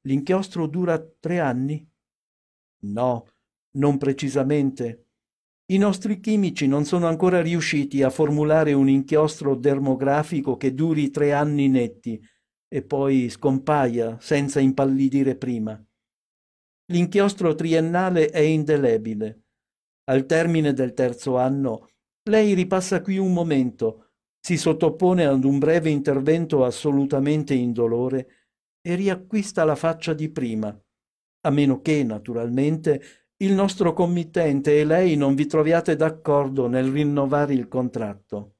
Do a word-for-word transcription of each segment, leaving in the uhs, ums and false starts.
l'inchiostro dura tre anni? No, non precisamente. I nostri chimici non sono ancora riusciti a formulare un inchiostro dermografico che duri tre anni netti e poi scompaia senza impallidire prima. L'inchiostro triennale è indelebile. Al termine del terzo anno, lei ripassa qui un momento, si sottopone ad un breve intervento assolutamente indolore e riacquista la faccia di prima, a meno che, naturalmente, il nostro committente e lei non vi troviate d'accordo nel rinnovare il contratto.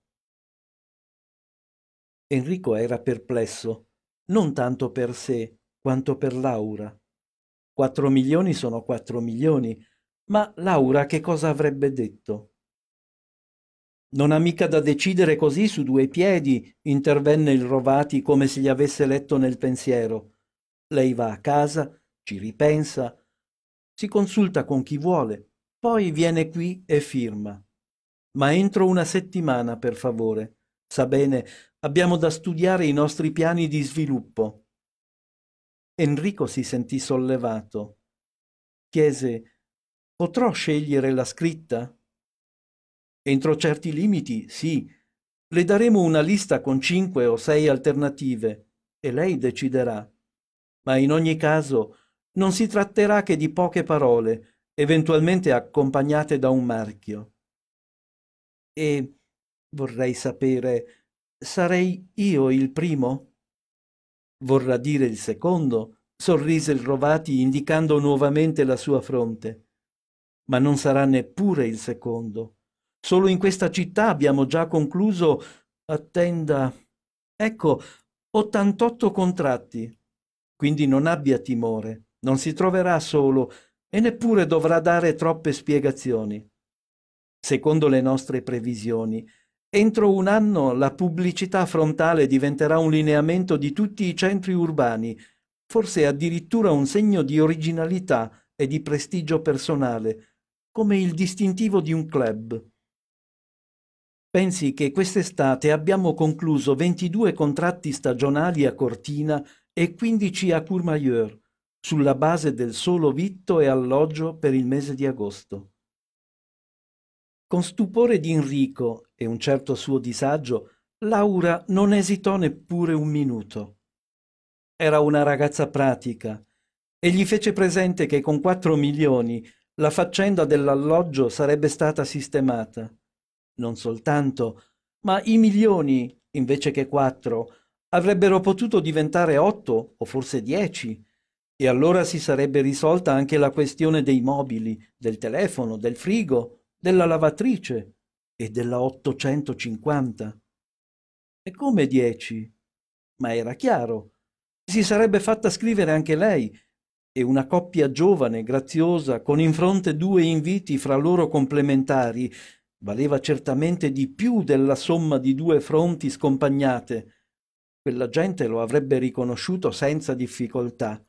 Enrico era perplesso, non tanto per sé, quanto per Laura. Quattro milioni sono quattro milioni, ma Laura che cosa avrebbe detto? Non ha mica da decidere così su due piedi, intervenne il Rovati come se gli avesse letto nel pensiero. Lei va a casa, ci ripensa, si consulta con chi vuole, poi viene qui e firma. Ma entro una settimana, per favore. Sa bene, abbiamo da studiare i nostri piani di sviluppo. Enrico si sentì sollevato. Chiese: potrò scegliere la scritta? Entro certi limiti, sì. Le daremo una lista con cinque o sei alternative e lei deciderà. Ma in ogni caso non si tratterà che di poche parole, eventualmente accompagnate da un marchio. E vorrei sapere, sarei io il primo? Vorrà dire il secondo, sorrise il Rovati indicando nuovamente la sua fronte. Ma non sarà neppure il secondo. Solo in questa città abbiamo già concluso, attenda, ecco, ottantotto contratti. Quindi non abbia timore, non si troverà solo e neppure dovrà dare troppe spiegazioni. Secondo le nostre previsioni, entro un anno la pubblicità frontale diventerà un lineamento di tutti i centri urbani, forse addirittura un segno di originalità e di prestigio personale, come il distintivo di un club. Pensi che quest'estate abbiamo concluso ventidue contratti stagionali a Cortina e quindici a Courmayeur, sulla base del solo vitto e alloggio per il mese di agosto. Con stupore di Enrico e un certo suo disagio, Laura non esitò neppure un minuto. Era una ragazza pratica e gli fece presente che con quattro milioni la faccenda dell'alloggio sarebbe stata sistemata. Non soltanto, ma i milioni, invece che quattro, avrebbero potuto diventare otto o forse dieci, e allora si sarebbe risolta anche la questione dei mobili, del telefono, del frigo, della lavatrice e della ottocentocinquanta. E come dieci? Ma era chiaro. Si sarebbe fatta scrivere anche lei, e una coppia giovane, graziosa, con in fronte due inviti fra loro complementari, valeva certamente di più della somma di due fronti scompagnate. Quella gente lo avrebbe riconosciuto senza difficoltà.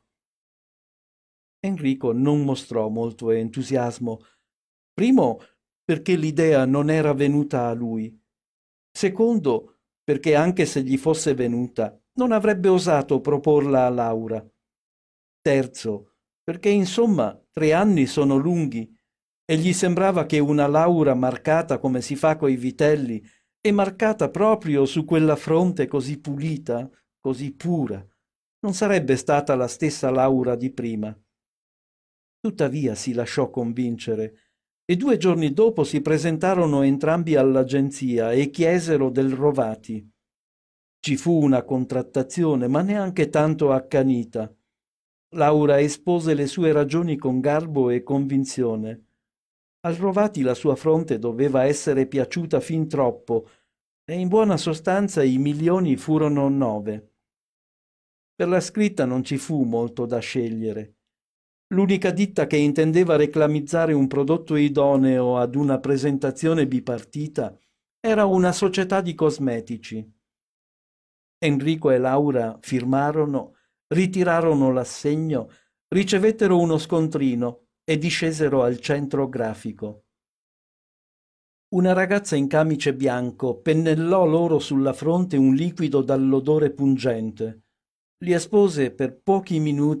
Enrico non mostrò molto entusiasmo. Primo, perché l'idea non era venuta a lui. Secondo, perché anche se gli fosse venuta, non avrebbe osato proporla a Laura. Terzo, perché insomma tre anni sono lunghi e gli sembrava che una Laura marcata come si fa coi vitelli e marcata proprio su quella fronte così pulita, così pura, non sarebbe stata la stessa Laura di prima. Tuttavia si lasciò convincere e due giorni dopo si presentarono entrambi all'agenzia e chiesero del Rovati. Ci fu una contrattazione, ma neanche tanto accanita. Laura espose le sue ragioni con garbo e convinzione. Al Rovati la sua fronte doveva essere piaciuta fin troppo e in buona sostanza i milioni furono nove. Per la scritta non ci fu molto da scegliere. L'unica ditta che intendeva reclamizzare un prodotto idoneo ad una presentazione bipartita era una società di cosmetici. Enrico e Laura firmarono, ritirarono l'assegno, ricevettero uno scontrino e discesero al centro grafico. Una ragazza in camice bianco pennellò loro sulla fronte un liquido dall'odore pungente. Li espose per pochi minuti